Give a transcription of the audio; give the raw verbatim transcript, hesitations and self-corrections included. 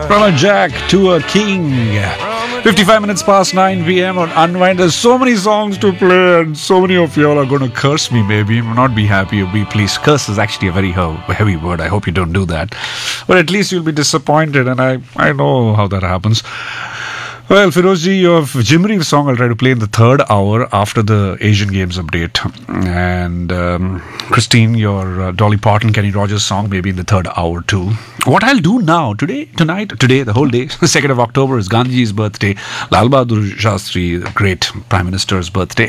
From a jack to a king. fifty-five minutes past nine p.m. on Unwind. There's so many songs to play, and so many of y'all are going to curse me, maybe. Not be happy or be pleased. Curse is actually a very heavy word. I hope you don't do that. But at least you'll be disappointed, and I, I know how that happens. Well, Firozji, your Jimri song I'll try to play in the third hour after the Asian Games update. And um, Christine, your uh, Dolly Parton, Kenny Rogers song maybe in the third hour too. What I'll do now, today, tonight, today, the whole day, second of October is Gandhiji's birthday. Lal Bahadur Shastri, the great Prime Minister's birthday.